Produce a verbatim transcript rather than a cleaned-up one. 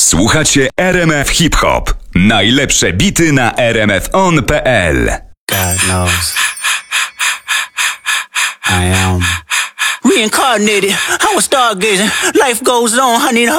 Słuchacie R M F Hip Hop. Najlepsze bity na r m f on kropka p l. God knows I am reincarnated. I was stargazing. Life goes on. I need